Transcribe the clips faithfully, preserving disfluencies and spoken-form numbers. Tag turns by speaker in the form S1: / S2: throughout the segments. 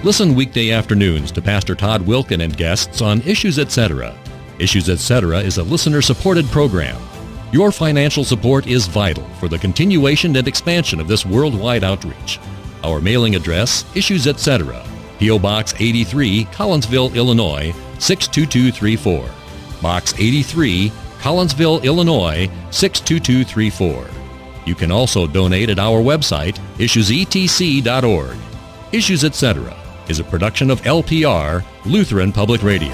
S1: Listen weekday afternoons to Pastor Todd Wilken and guests on Issues Etc. Issues Etc. is a listener-supported program. Your financial support is vital for the continuation and expansion of this worldwide outreach. Our mailing address, Issues Etc., P O. Box eighty-three, Collinsville, Illinois, six two two three four. Box eighty-three, Collinsville, Illinois, six two two three four. You can also donate at our website, issues e t c dot org. Issues Etc. is a production of L P R, Lutheran Public Radio.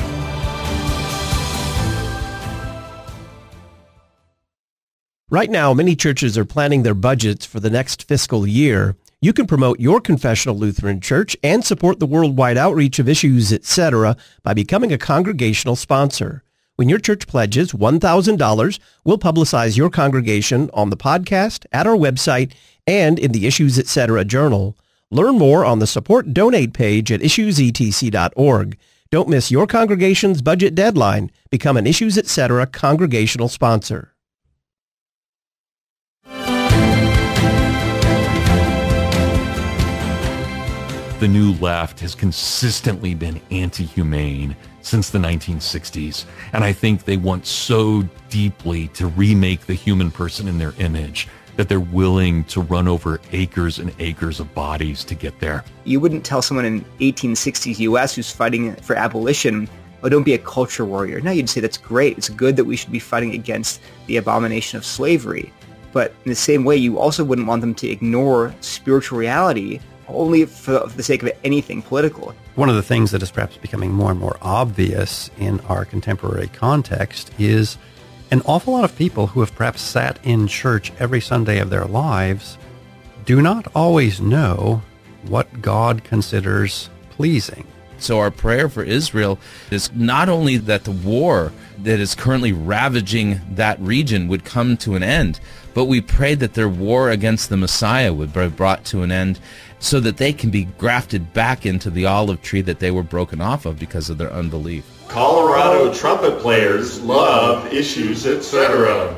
S2: Right now, many churches are planning their budgets for the next fiscal year. You can promote your confessional Lutheran church and support the worldwide outreach of Issues Etc. by becoming a congregational sponsor. When your church pledges one thousand dollars, we'll publicize your congregation on the podcast, at our website, and in the Issues Etc. journal. Learn more on the Support Donate page at issues e t c dot org. Don't miss your congregation's budget deadline. Become an Issues Etc. congregational sponsor.
S3: The new left has consistently been anti-humane since the nineteen sixties, and I think they want so deeply to remake the human person in their image that they're willing to run over acres and acres of bodies to get there.
S4: You wouldn't tell someone in eighteen sixties U S who's fighting for abolition, oh, don't be a culture warrior. No, you'd say that's great. It's good that we should be fighting against the abomination of slavery. But in the same way, you also wouldn't want them to ignore spiritual reality only for the sake of anything political.
S5: One of the things that is perhaps becoming more and more obvious in our contemporary context is an awful lot of people who have perhaps sat in church every Sunday of their lives do not always know what God considers pleasing.
S6: So our prayer for Israel is not only that the war that is currently ravaging that region would come to an end, but we pray that their war against the Messiah would be brought to an end so that they can be grafted back into the olive tree that they were broken off of because of their unbelief.
S7: Colorado trumpet players love Issues Etc.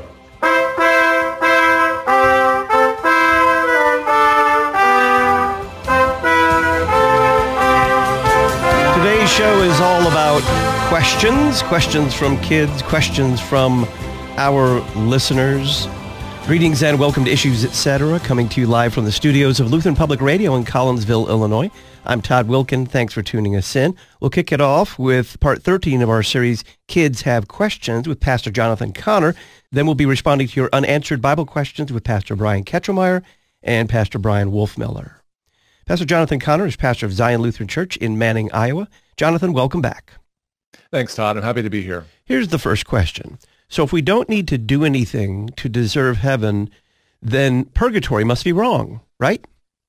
S2: Today's show is all about questions, questions from kids, questions from our listeners. Greetings and welcome to Issues Etc., coming to you live from the studios of Lutheran Public Radio in Collinsville, Illinois. I'm Todd Wilken. Thanks for tuning us in. We'll kick it off with part thirteen of our series, Kids Have Questions, with Pastor Jonathan Connor. Then we'll be responding to your unanswered Bible questions with Pastor Brian Ketchelmeyer and Pastor Brian Wolfmiller. Pastor Jonathan Connor is pastor of Zion Lutheran Church in Manning, Iowa. Jonathan, welcome back.
S8: Thanks, Todd. I'm happy to be here.
S2: Here's the first question. So if we don't need to do anything to deserve heaven, then purgatory must be wrong, right?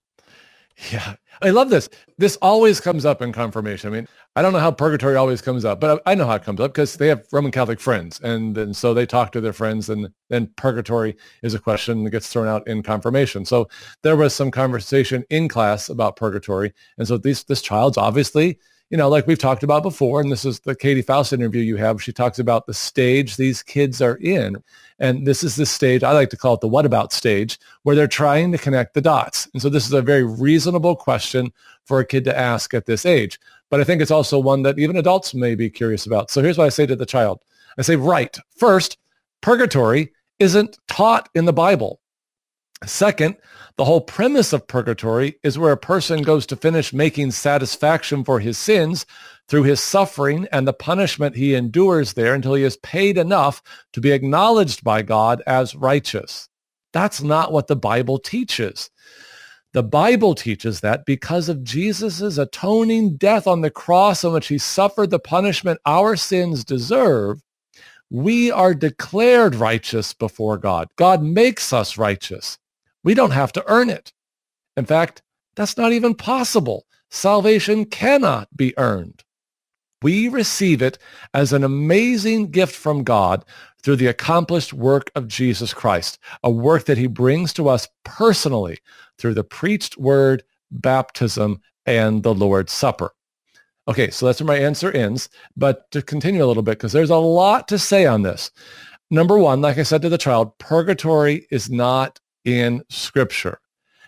S8: Yeah, I love this. This always comes up in confirmation. I mean, I don't know how purgatory always comes up, but I know how it comes up because they have Roman Catholic friends. And, and so they talk to their friends, and then purgatory is a question that gets thrown out in confirmation. So there was some conversation in class about purgatory. And so this, this child's obviously, you know, like we've talked about before, and this is the Katie Faust interview you have, she talks about the stage these kids are in. And this is the stage, I like to call it the what about stage, where they're trying to connect the dots. And so this is a very reasonable question for a kid to ask at this age. But I think it's also one that even adults may be curious about. So here's what I say to the child. I say, right, first, purgatory isn't taught in the Bible. Second, the whole premise of purgatory is where a person goes to finish making satisfaction for his sins through his suffering and the punishment he endures there until he is paid enough to be acknowledged by God as righteous. That's not what the Bible teaches. The Bible teaches that because of Jesus' atoning death on the cross on which he suffered the punishment our sins deserve, we are declared righteous before God. God makes us righteous. We don't have to earn it. In fact, that's not even possible. Salvation cannot be earned. We receive it as an amazing gift from God through the accomplished work of Jesus Christ, a work that he brings to us personally through the preached word, baptism, and the Lord's Supper. Okay, so that's where my answer ends. But to continue a little bit, because there's a lot to say on this. Number one, like I said to the child, purgatory is not in Scripture.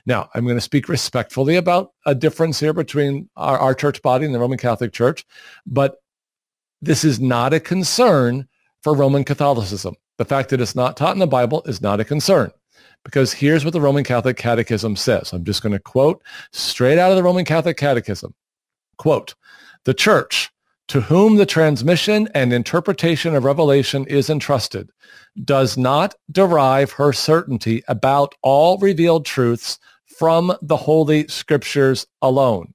S8: Now, I'm going to speak respectfully about a difference here between our, our church body and the Roman Catholic Church, but this is not a concern for Roman Catholicism. The fact that it's not taught in the Bible is not a concern, because here's what the Roman Catholic Catechism says. I'm just going to quote straight out of the Roman Catholic Catechism. Quote, "The Church, to whom the transmission and interpretation of revelation is entrusted, does not derive her certainty about all revealed truths from the Holy Scriptures alone.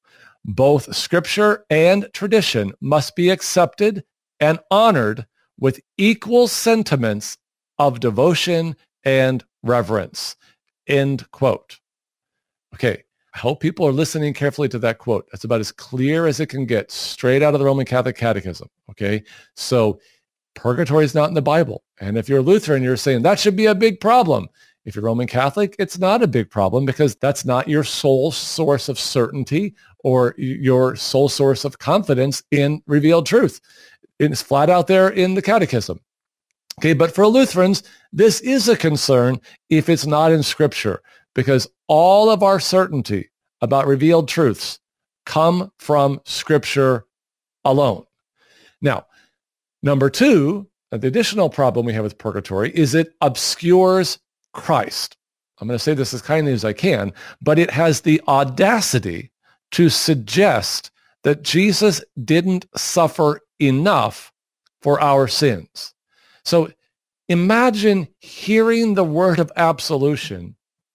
S8: Both Scripture and tradition must be accepted and honored with equal sentiments of devotion and reverence." End quote. Okay, I hope people are listening carefully to that quote. That's about as clear as it can get, straight out of the Roman Catholic Catechism. Okay, so purgatory is not in the Bible. And if you're Lutheran, you're saying that should be a big problem. If you're Roman Catholic, it's not a big problem, because that's not your sole source of certainty or your sole source of confidence in revealed truth. It's flat out there in the Catechism. Okay, but for Lutherans, this is a concern if it's not in Scripture, because all of our certainty about revealed truths come from Scripture alone. Now, number two, the additional problem we have with purgatory is it obscures Christ. I'm going to say this as kindly as I can, but it has the audacity to suggest that Jesus didn't suffer enough for our sins. So imagine hearing the word of absolution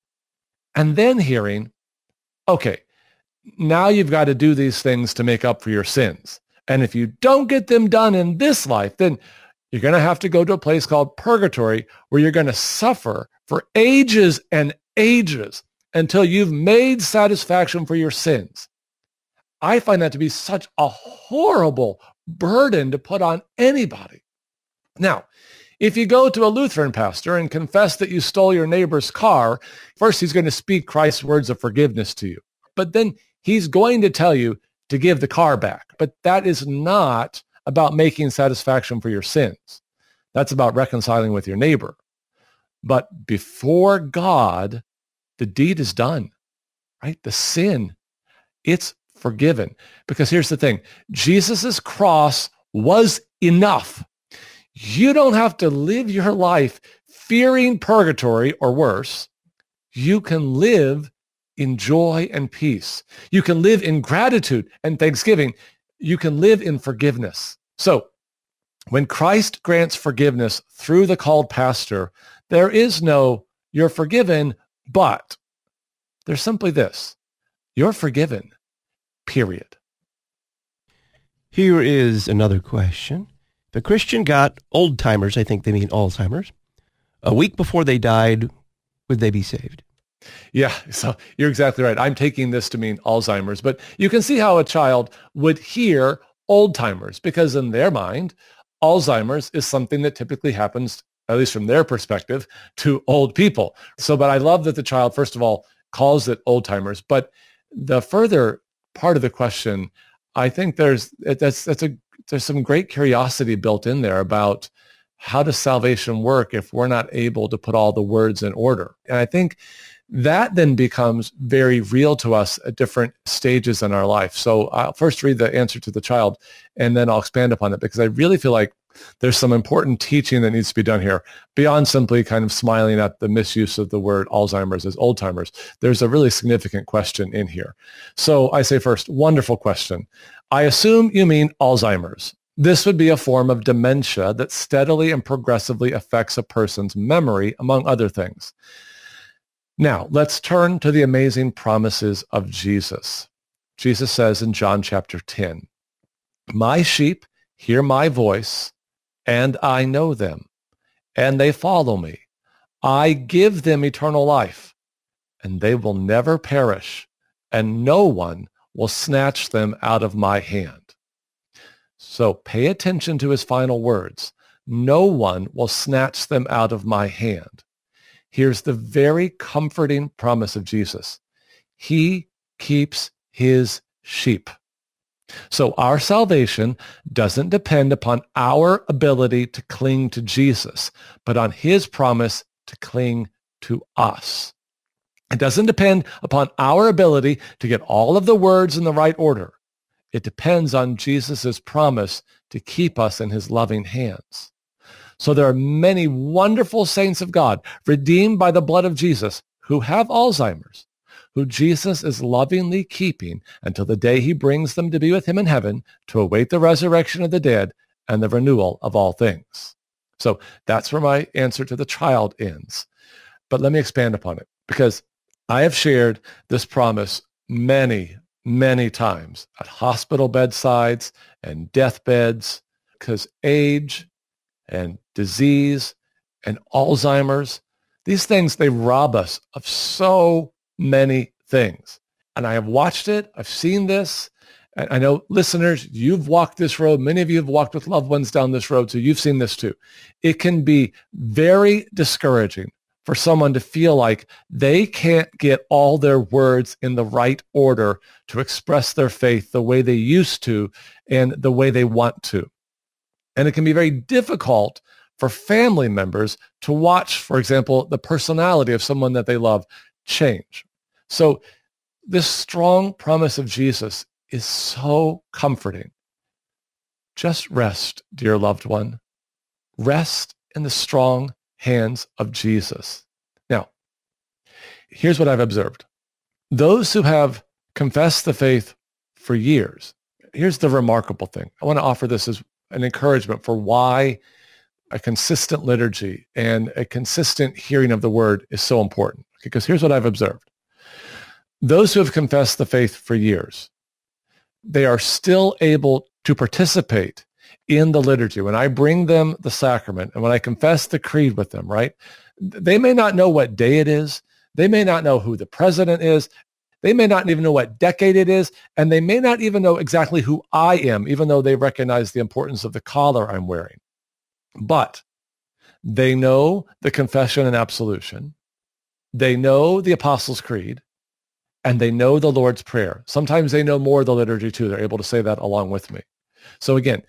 S8: and then hearing, okay, now you've got to do these things to make up for your sins. And if you don't get them done in this life, then you're going to have to go to a place called purgatory, where you're going to suffer for ages and ages until you've made satisfaction for your sins. I find that to be such a horrible burden to put on anybody. Now, if you go to a Lutheran pastor and confess that you stole your neighbor's car, first he's going to speak Christ's words of forgiveness to you. But then he's going to tell you to give the car back. But that is not about making satisfaction for your sins. That's about reconciling with your neighbor. But before God, the deed is done, right? The sin, it's forgiven. Because here's the thing, Jesus's cross was enough. You don't have to live your life fearing purgatory or worse. You can live in joy and peace. You can live in gratitude and thanksgiving. You can live in forgiveness. So when Christ grants forgiveness through the called pastor, there is no, you're forgiven, but there's simply this, you're forgiven, period.
S2: Here is another question. If a Christian got old-timers, I think they mean Alzheimer's, a week before they died, would they be saved?
S8: Yeah, so you're exactly right. I'm taking this to mean Alzheimer's, but you can see how a child would hear old-timers, because in their mind, Alzheimer's is something that typically happens, at least from their perspective, to old people. So, but I love that the child, first of all, calls it old-timers. But the further part of the question, I think there's that's that's a there's some great curiosity built in there about how does salvation work if we're not able to put all the words in order. And I think that then becomes very real to us at different stages in our life. So I'll first read the answer to the child, and then I'll expand upon it, because I really feel like there's some important teaching that needs to be done here beyond simply kind of smiling at the misuse of the word Alzheimer's as old-timers. There's a really significant question in here. So I say first, wonderful question. I assume you mean Alzheimer's. This would be a form of dementia that steadily and progressively affects a person's memory, among other things. Now, let's turn to the amazing promises of Jesus. Jesus says in John chapter ten, "My sheep hear my voice, and I know them, and they follow me. I give them eternal life, and they will never perish, and no one will snatch them out of my hand." So pay attention to his final words. No one will snatch them out of my hand. Here's the very comforting promise of Jesus. He keeps his sheep. So our salvation doesn't depend upon our ability to cling to Jesus, but on his promise to cling to us. It doesn't depend upon our ability to get all of the words in the right order. It depends on Jesus' promise to keep us in his loving hands. So there are many wonderful saints of God, redeemed by the blood of Jesus, who have Alzheimer's, who Jesus is lovingly keeping until the day he brings them to be with him in heaven to await the resurrection of the dead and the renewal of all things. So that's where my answer to the child ends. But let me expand upon it, because I have shared this promise many, many times at hospital bedsides and deathbeds, because age and disease and Alzheimer's, these things, they rob us of so many things. And I have watched it. I've seen this. And I know listeners, you've walked this road. Many of you have walked with loved ones down this road, so you've seen this too. It can be very discouraging for someone to feel like they can't get all their words in the right order to express their faith the way they used to and the way they want to. And it can be very difficult for family members to watch, for example, the personality of someone that they love change. So this strong promise of Jesus is so comforting. Just rest, dear loved one. Rest in the strong hands of Jesus. Now, here's what I've observed. Those who have confessed the faith for years, here's the remarkable thing. I want to offer this as an encouragement for why a consistent liturgy and a consistent hearing of the word is so important. Because here's what I've observed. Those who have confessed the faith for years, they are still able to participate in the liturgy. When I bring them the sacrament and when I confess the creed with them, right? They may not know what day it is. They may not know who the president is. They may not even know what decade it is. And they may not even know exactly who I am, even though they recognize the importance of the collar I'm wearing. But they know the confession and absolution. They know the Apostles' Creed. And they know the Lord's Prayer. Sometimes they know more of the liturgy too. They're able to say that along with me. So again,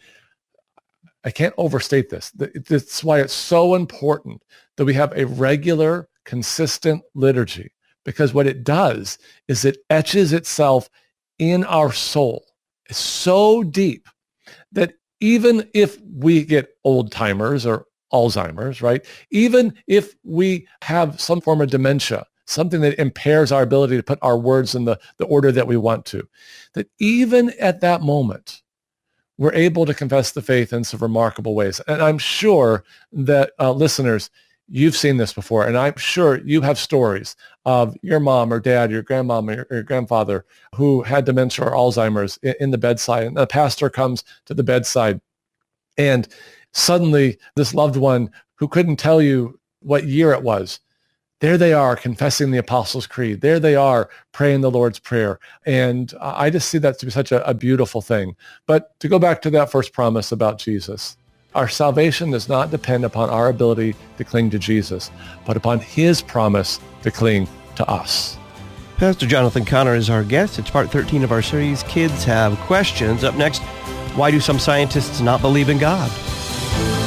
S8: I can't overstate this. That's why it's so important that we have a regular, consistent liturgy, because what it does is it etches itself in our soul. It's so deep that even if we get old timers or Alzheimer's, right? Even if we have some form of dementia, something that impairs our ability to put our words in the, the order that we want to, that even at that moment, we're able to confess the faith in some remarkable ways. And I'm sure that uh, listeners, you've seen this before, and I'm sure you have stories of your mom or dad, your grandmom or your, your grandfather who had dementia or Alzheimer's in, in the bedside, and the pastor comes to the bedside, and suddenly this loved one who couldn't tell you what year it was, there they are confessing the Apostles' Creed. There they are praying the Lord's Prayer. And I just see that to be such a, a beautiful thing. But to go back to that first promise about Jesus, our salvation does not depend upon our ability to cling to Jesus, but upon his promise to cling to us.
S2: Pastor Jonathan Connor is our guest. It's part thirteen of our series, Kids Have Questions. Up next, why do some scientists not believe in God?